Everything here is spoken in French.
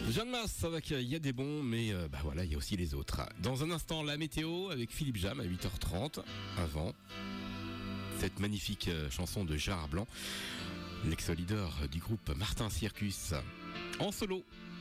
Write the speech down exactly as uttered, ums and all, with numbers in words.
Jeanne Masse avec il y a des bons, mais euh, bah voilà, il y a aussi les autres. Dans un instant, la météo avec Philippe Jam à huit heures trente. Avant cette magnifique chanson de Gérard Blanc, l'ex-leader du groupe Martin Circus, en solo.